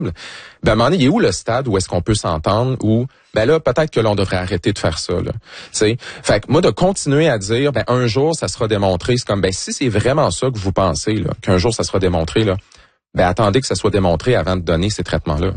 Ben, à un moment donné, il est où le stade où est-ce qu'on peut s'entendre ou ben là, peut-être que l'on devrait arrêter de faire ça, là. T'sais? Fait que moi, de continuer à dire, ben, un jour, ça sera démontré, c'est comme, ben, si c'est vraiment ça que vous pensez, là, qu'un jour, ça sera démontré, là, ben, attendez que ça soit démontré avant de donner ces traitements-là.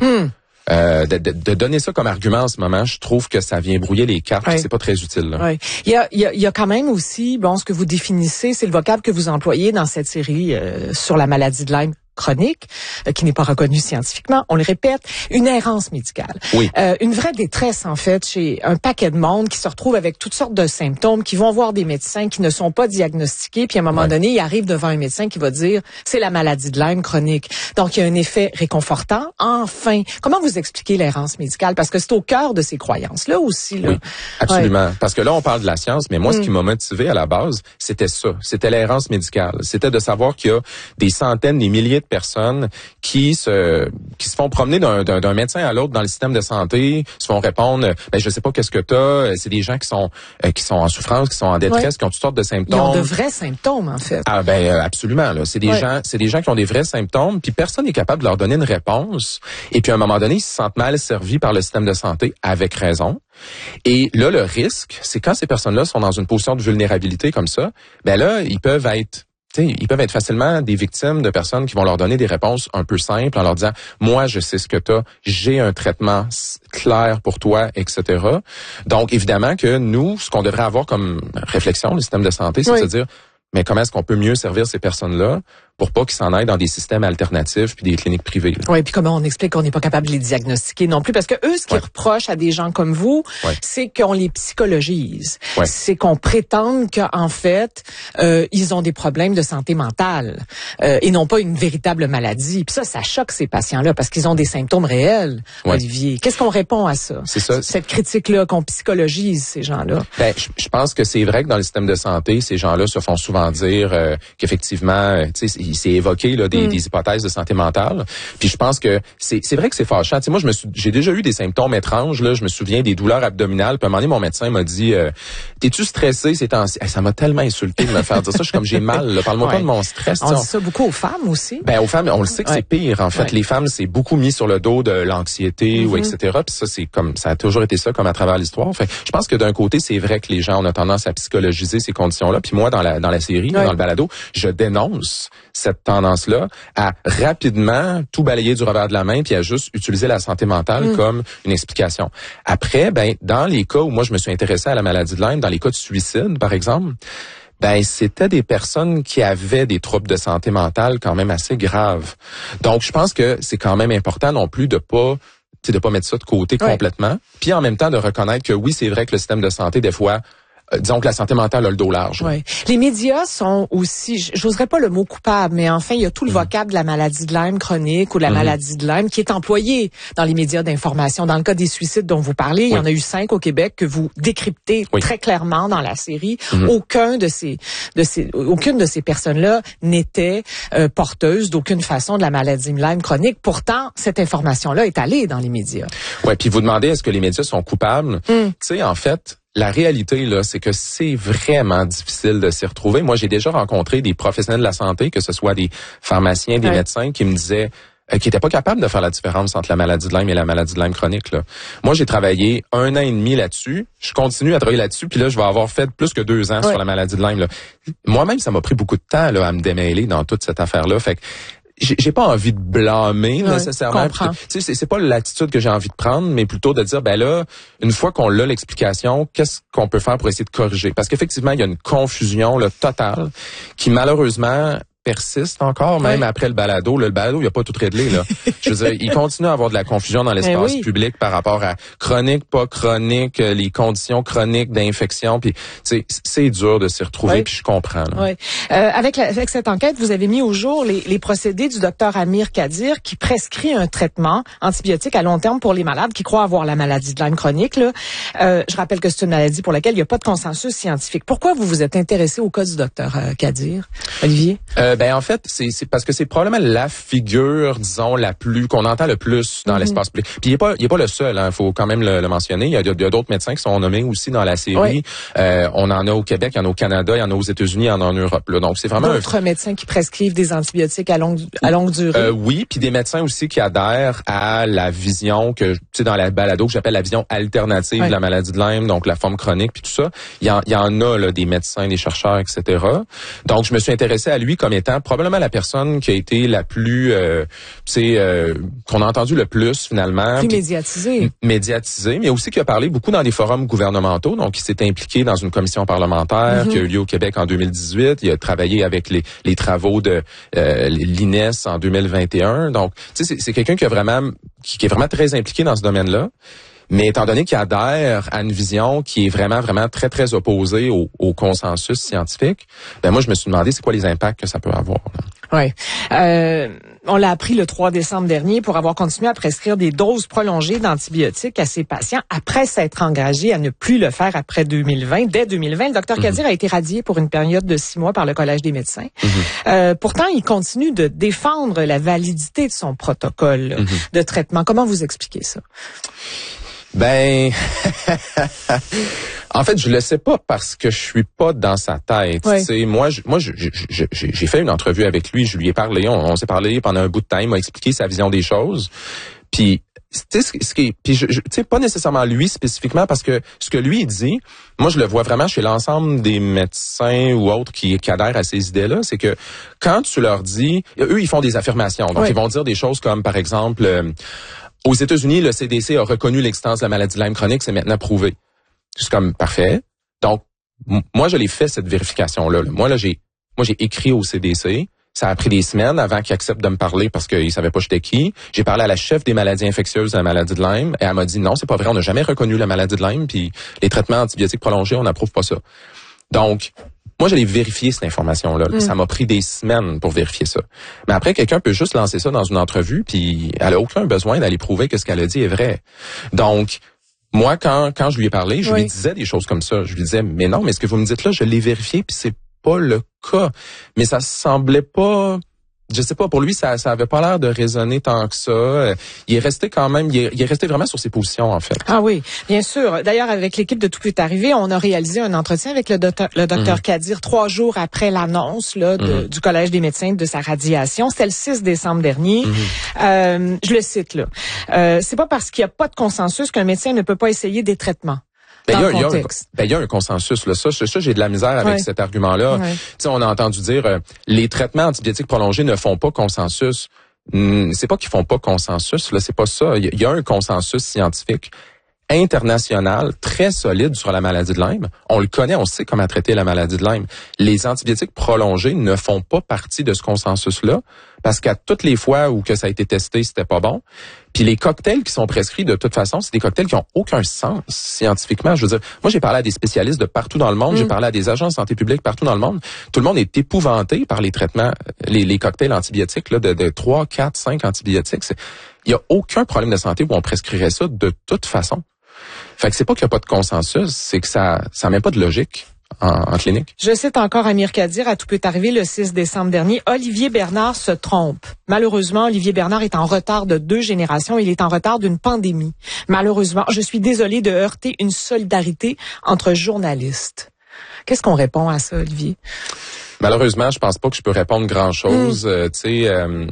De donner ça comme argument en ce moment, je trouve que ça vient brouiller les cartes. C'est pas très utile. Là. Oui. Il y a quand même aussi, bon, ce que vous définissez, c'est le vocable que vous employez dans cette série sur la maladie de Lyme chronique, qui n'est pas reconnue scientifiquement, on le répète, une errance médicale. Oui. Une vraie détresse, en fait, chez un paquet de monde qui se retrouve avec toutes sortes de symptômes, qui vont voir des médecins qui ne sont pas diagnostiqués, puis à un moment donné, ils arrivent devant un médecin qui va dire, c'est la maladie de Lyme chronique. Donc, il y a un effet réconfortant. Enfin, comment vous expliquez l'errance médicale? Parce que c'est au cœur de ces croyances-là aussi. Là. Oui, absolument. Parce que là, on parle de la science, mais moi, ce qui m'a motivé à la base, c'était ça. C'était l'errance médicale. C'était de savoir qu'il y a des centaines, des milliers de personnes qui se font promener d'un médecin à l'autre dans le système de santé, se font répondre, ben je sais pas qu'est-ce que t'as. C'est des gens qui sont en souffrance, qui sont en détresse, qui ont toutes sortes de symptômes. Ils ont de vrais symptômes en fait. Ah ben absolument là. C'est des gens qui ont des vrais symptômes, puis personne n'est capable de leur donner une réponse. Et puis à un moment donné, ils se sentent mal servis par le système de santé avec raison. Et là, le risque, c'est quand ces personnes-là sont dans une position de vulnérabilité comme ça, ben là, ils peuvent être facilement des victimes de personnes qui vont leur donner des réponses un peu simples en leur disant « Moi, je sais ce que t'as, j'ai un traitement clair pour toi, etc. » Donc, évidemment que nous, ce qu'on devrait avoir comme réflexion, le système de santé, c'est de se dire « Mais comment est-ce qu'on peut mieux servir ces personnes-là pour pas qu'ils s'en aillent dans des systèmes alternatifs puis des cliniques privées. » Oui, puis comment on explique qu'on n'est pas capable de les diagnostiquer non plus, parce que eux, ce qu'ils reprochent à des gens comme vous, c'est qu'on les psychologise. C'est qu'on prétende qu'en fait, ils ont des problèmes de santé mentale et non pas une véritable maladie. Puis ça choque ces patients-là parce qu'ils ont des symptômes réels, Olivier. Qu'est-ce qu'on répond à ça? C'est ça. Cette critique-là, qu'on psychologise ces gens-là. Ben, je pense que c'est vrai que dans le système de santé, ces gens-là se font souvent dire qu'effectivement, tu sais, il s'est évoqué là des hypothèses de santé mentale. Puis je pense que c'est vrai que c'est fâchant. Tu sais, moi j'ai déjà eu des symptômes étranges là, je me souviens des douleurs abdominales, puis à un moment donné mon médecin m'a dit t'es-tu stressé ces temps-ci? Ça m'a tellement insulté de me faire dire ça, je suis comme j'ai mal, là. Parle-moi pas de mon stress. On dit ça beaucoup aux femmes aussi. Ben aux femmes, on le sait que c'est pire en fait. Les femmes, c'est beaucoup mis sur le dos de l'anxiété ou etc. Puis ça c'est comme ça a toujours été ça comme à travers l'histoire. Fait je pense que d'un côté, c'est vrai que les gens ont tendance à psychologiser ces conditions-là. Puis moi dans la série, dans le balado, je dénonce cette tendance-là à rapidement tout balayer du revers de la main puis à juste utiliser la santé mentale comme une explication. Après, ben dans les cas où moi je me suis intéressé à la maladie de Lyme, dans les cas de suicide par exemple, ben c'était des personnes qui avaient des troubles de santé mentale quand même assez graves. Donc je pense que c'est quand même important non plus de pas mettre ça de côté complètement, puis en même temps de reconnaître que oui, c'est vrai que le système de santé des fois disons que la santé mentale a le dos large. Oui. Les médias sont aussi, j'oserais pas le mot coupable, mais enfin, il y a tout le vocable de la maladie de Lyme chronique ou de la maladie de Lyme qui est employé dans les médias d'information. Dans le cas des suicides dont vous parlez, il y en a eu 5 au Québec que vous décryptez très clairement dans la série. Aucune de ces personnes-là n'était porteuse d'aucune façon de la maladie de Lyme chronique. Pourtant, cette information-là est allée dans les médias. Ouais, puis vous demandez est-ce que les médias sont coupables? Tu sais, en fait, la réalité, là, c'est que c'est vraiment difficile de s'y retrouver. Moi, j'ai déjà rencontré des professionnels de la santé, que ce soit des pharmaciens, des médecins, qui me disaient qui n'étaient pas capables de faire la différence entre la maladie de Lyme et la maladie de Lyme chronique. Là. Moi, j'ai travaillé 1 an et demi là-dessus. Je continue à travailler là-dessus, puis là, je vais avoir fait plus que 2 ans sur la maladie de Lyme. Là. Moi-même, ça m'a pris beaucoup de temps là, à me démêler dans toute cette affaire-là. Fait que j'ai pas envie de blâmer nécessairement. Tu sais, c'est pas l'attitude que j'ai envie de prendre, mais plutôt de dire ben là, une fois qu'on a l'explication, qu'est-ce qu'on peut faire pour essayer de corriger? Parce qu'effectivement, il y a une confusion là, totale qui malheureusement persiste encore, même après le balado. Le balado, il n'y a pas tout réglé, là. Je veux dire, il continue à avoir de la confusion dans l'espace public par rapport à chronique, pas chronique, les conditions chroniques d'infection. Puis, c'est dur de s'y retrouver, puis je comprends. Là. Avec cette enquête, vous avez mis au jour les procédés du docteur Amir Kadir qui prescrit un traitement antibiotique à long terme pour les malades qui croient avoir la maladie de Lyme chronique. Là. Je rappelle que c'est une maladie pour laquelle il n'y a pas de consensus scientifique. Pourquoi vous vous êtes intéressé au cas du docteur Kadir, Olivier? En fait, c'est parce que c'est probablement la figure, disons, la plus qu'on entend le plus dans l'espace public. Puis il est pas le seul, hein, faut quand même le mentionner. Il y a d'autres médecins qui sont nommés aussi dans la série. Oui. On en a au Québec, il y en a au Canada, il y en a aux États-Unis, il y en a en Europe. Là. Donc c'est vraiment d'autres médecins qui prescrivent des antibiotiques à longue durée. Oui, puis des médecins aussi qui adhèrent à la vision que tu sais dans la balado que j'appelle la vision alternative de la maladie de Lyme, donc la forme chronique puis tout ça. Il y en a là, des médecins, des chercheurs, etc. Donc je me suis intéressé à lui comme étant probablement la personne qui a été la plus, qu'on a entendu le plus finalement. Plus médiatisée. Médiatisée, mais aussi qui a parlé beaucoup dans des forums gouvernementaux. Donc, il s'est impliqué dans une commission parlementaire qui a eu lieu au Québec en 2018. Il a travaillé avec les travaux de l'INES en 2021. Donc, tu sais, c'est quelqu'un qui est vraiment très impliqué dans ce domaine-là. Mais étant donné qu'il adhère à une vision qui est vraiment, vraiment très, très opposée au consensus scientifique, moi, je me suis demandé c'est quoi les impacts que ça peut avoir. Oui. On l'a appris le 3 décembre dernier pour avoir continué à prescrire des doses prolongées d'antibiotiques à ses patients après s'être engagé à ne plus le faire après 2020. Dès 2020, le docteur Kadir a été radié pour une période de 6 mois par le Collège des médecins. Pourtant, il continue de défendre la validité de son protocole de traitement. Comment vous expliquez ça? En fait, je le sais pas parce que je suis pas dans sa tête. Ouais. Tu sais, moi, j'ai fait une entrevue avec lui, je lui ai parlé, on s'est parlé pendant un bout de temps, il m'a expliqué sa vision des choses. Puis, tu sais, pas nécessairement lui spécifiquement parce que ce que lui dit, moi je le vois vraiment chez l'ensemble des médecins ou autres qui adhèrent à ces idées-là, c'est que quand tu leur dis, eux ils font des affirmations, donc ils vont dire des choses comme par exemple. Aux États-Unis, le CDC a reconnu l'existence de la maladie de Lyme chronique, c'est maintenant prouvé. C'est comme parfait. Donc, moi, je l'ai fait cette vérification-là. Moi, j'ai écrit au CDC. Ça a pris des semaines avant qu'ils acceptent de me parler parce qu'ils savaient pas j'étais qui. J'ai parlé à la chef des maladies infectieuses de la maladie de Lyme et elle m'a dit non, c'est pas vrai, on n'a jamais reconnu la maladie de Lyme puis les traitements antibiotiques prolongés, on n'approuve pas ça. Donc, moi, j'allais vérifier cette information-là. Ça m'a pris des semaines pour vérifier ça. Mais après, quelqu'un peut juste lancer ça dans une entrevue, puis elle a aucun besoin d'aller prouver que ce qu'elle a dit est vrai. Donc, moi, quand je lui ai parlé, je lui disais des choses comme ça. Je lui disais, mais non, mais ce que vous me dites là, je l'ai vérifié, puis c'est pas le cas. Mais ça semblait pas... Je sais pas, pour lui, ça avait pas l'air de résonner tant que ça. Il est resté quand même, il est resté vraiment sur ses positions, en fait. Ah oui, bien sûr. D'ailleurs, avec l'équipe de Tout peut arriver, on a réalisé un entretien avec le docteur Kadir 3 jours après l'annonce du Collège des médecins de sa radiation. C'était le 6 décembre dernier. Je le cite là. C'est pas parce qu'il n'y a pas de consensus qu'un médecin ne peut pas essayer des traitements. Il y a un consensus là. Ça j'ai de la misère avec cet argument-là. Tu sais, on a entendu dire les traitements antibiotiques prolongés ne font pas consensus. C'est pas qu'ils font pas consensus là, c'est pas ça. Il y a un consensus scientifique international très solide sur la maladie de Lyme. On le connaît, on sait comment traiter la maladie de Lyme. Les antibiotiques prolongés ne font pas partie de ce consensus-là parce qu'à toutes les fois où que ça a été testé, c'était pas bon. Puis les cocktails qui sont prescrits, de toute façon, c'est des cocktails qui ont aucun sens scientifiquement. Je veux dire, moi, j'ai parlé à des spécialistes de partout dans le monde, j'ai parlé à des agents de santé publique partout dans le monde. Tout le monde est épouvanté par les traitements, les cocktails antibiotiques là, de 3, 4, 5 antibiotiques. Il y a aucun problème de santé où on prescrirait ça de toute façon. Fait que c'est pas qu'il n'y a pas de consensus, c'est que ça n'a même pas de logique en clinique. Je cite encore Amir Kadir à Tout peut arriver le 6 décembre dernier. Olivier Bernard se trompe. Malheureusement, Olivier Bernard est en retard de 2 générations. Il est en retard d'une pandémie. Malheureusement, je suis désolée de heurter une solidarité entre journalistes. Qu'est-ce qu'on répond à ça, Olivier? Malheureusement, je pense pas que je peux répondre grand-chose. Tu sais...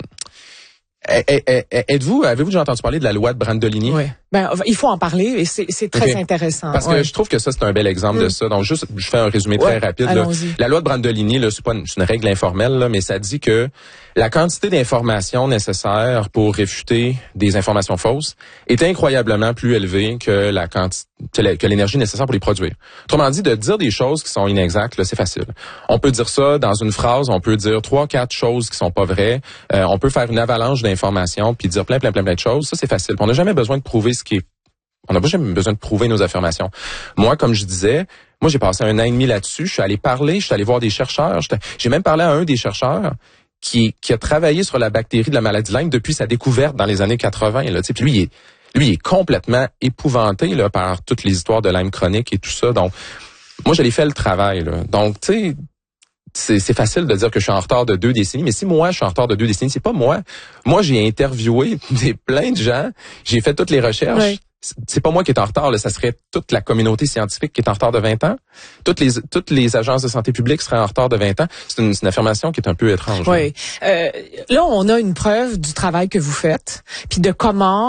avez-vous déjà entendu parler de la loi de Brandolini? Oui. Il faut en parler et c'est très intéressant. Parce que je trouve que ça, c'est un bel exemple de ça. Donc, juste, je fais un résumé très rapide. Là. La loi de Brandolini, là, c'est une règle informelle, là, mais ça dit que la quantité d'informations nécessaires pour réfuter des informations fausses est incroyablement plus élevée que que l'énergie nécessaire pour les produire. Autrement dit, de dire des choses qui sont inexactes, là, c'est facile. On peut dire ça dans une phrase, on peut dire 3, 4 choses qui sont pas vraies. On peut faire une avalanche d'informations puis dire plein de choses. Ça, c'est facile. On n'a jamais besoin de prouver on n'a pas jamais besoin de prouver nos affirmations. Moi, comme je disais, j'ai passé 1 an et demi là-dessus. Je suis allé voir des chercheurs. J'ai même parlé à un des chercheurs qui a travaillé sur la bactérie de la maladie de Lyme depuis sa découverte dans les années 80. Là, puis lui, il est complètement épouvanté là, par toutes les histoires de Lyme chronique et tout ça. Donc, moi, je l'ai fait le travail. Là. Donc, tu sais, c'est facile de dire que je suis en retard de 2 décennies, mais si moi je suis en retard de 2 décennies, c'est pas moi. Moi, j'ai interviewé plein de gens, j'ai fait toutes les recherches. Oui. C'est pas moi qui est en retard, là, ça serait toute la communauté scientifique qui est en retard de 20 ans. Toutes les agences de santé publique seraient en retard de 20 ans. C'est une affirmation qui est un peu étrange. Oui. Là, on a une preuve du travail que vous faites, puis de comment